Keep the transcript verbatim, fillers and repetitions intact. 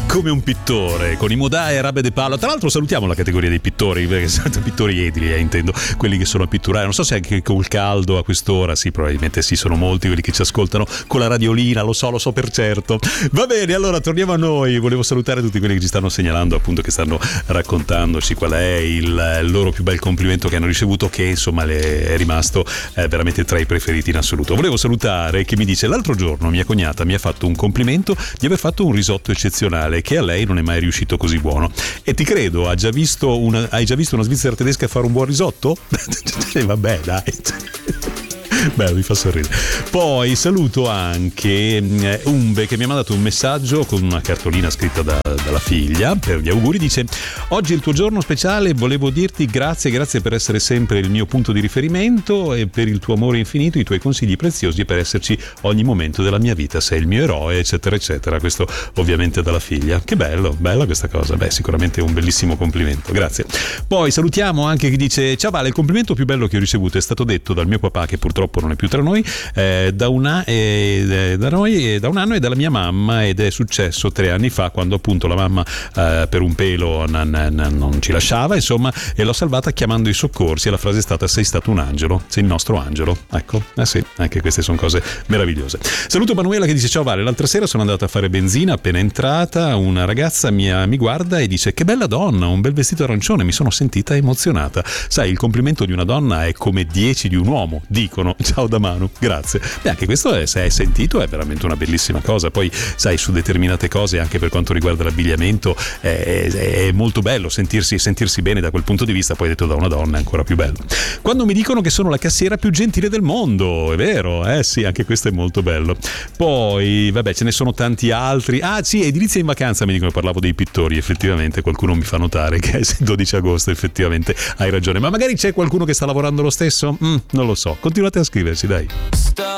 come un pittore, con i modà e rabe de palo. Tra l'altro salutiamo la categoria dei pittori, perché sono pittori edili, eh, intendo, quelli che sono a pitturare. Non so se anche col caldo a quest'ora, sì, probabilmente sì, sono molti quelli che ci ascoltano con la radiolina, lo so, lo so per certo. Va bene, allora torniamo a noi. Volevo salutare tutti quelli che ci stanno segnalando, appunto, che stanno raccontandoci qual è il, il loro più bel complimento che hanno ricevuto, che insomma le è rimasto eh, veramente tra i preferiti in assoluto. Volevo salutare chi mi dice: l'altro giorno mia cognata mi ha fatto un complimento di aver fatto un risotto eccezionale che a lei non è mai riuscito così buono. E ti credo, ha già visto una, hai già visto una svizzera tedesca fare un buon risotto? Vabbè, dai. Bello, mi fa sorridere. Poi saluto anche Umbe, che mi ha mandato un messaggio con una cartolina scritta da, dalla figlia per gli auguri. Dice: oggi è il tuo giorno speciale, volevo dirti grazie, grazie per essere sempre il mio punto di riferimento e per il tuo amore infinito, i tuoi consigli preziosi e per esserci ogni momento della mia vita, sei il mio eroe, eccetera eccetera. Questo ovviamente dalla figlia. Che bello, bella questa cosa. Beh, sicuramente un bellissimo complimento, grazie. Poi salutiamo anche chi dice: ciao Vale, il complimento più bello che ho ricevuto è stato detto dal mio papà, che purtroppo non è più tra noi, eh, da, una, eh, da noi eh, da un anno, e dalla mia mamma, ed è successo tre anni fa, quando appunto la mamma eh, per un pelo non, non, non ci lasciava, insomma, e l'ho salvata chiamando i soccorsi, e la frase è stata: sei stato un angelo, sei il nostro angelo. Ecco, eh sì, anche queste sono cose meravigliose. Saluto Manuela che dice: ciao Vale, l'altra sera sono andata a fare benzina, appena entrata una ragazza mia, mi guarda e dice: che bella donna, un bel vestito arancione. Mi sono sentita emozionata. Sai, il complimento di una donna è come dieci di un uomo, dicono. Ciao da Manu, grazie. Beh, anche questo è, se è sentito, è veramente una bellissima cosa. Poi sai, su determinate cose, anche per quanto riguarda l'abbigliamento, è, è molto bello sentirsi, sentirsi bene da quel punto di vista. Poi detto da una donna è ancora più bello. Quando mi dicono che sono la cassiera più gentile del mondo, è vero, eh sì, anche questo è molto bello. Poi vabbè, ce ne sono tanti altri. Ah sì, edilizia in vacanza, mi dicono, parlavo dei pittori, effettivamente qualcuno mi fa notare che è il dodici agosto, effettivamente hai ragione, ma magari c'è qualcuno che sta lavorando lo stesso? Mm, non lo so, continuate a scriverci, dai. Stop.